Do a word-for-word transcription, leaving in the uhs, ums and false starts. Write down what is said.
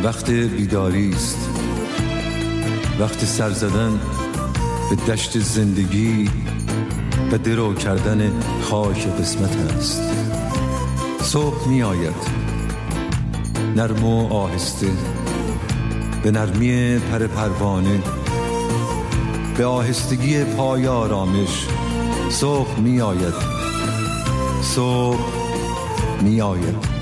وقت بیداری است، وقت سر زدن به دشت زندگی و درو کردن خاک قسمت است. صبح می آید نرم و آهسته، به نرمی پر پروانه، به آهستگی پای آرامش. صبح می آید، صبح می آید.